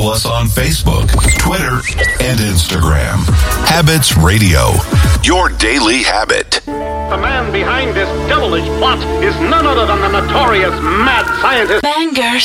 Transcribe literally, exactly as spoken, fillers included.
Follow us on Facebook, Twitter, and Instagram. Habits Radio, your daily habit. The man behind this devilish plot is none other than the notorious mad scientist. Bangers.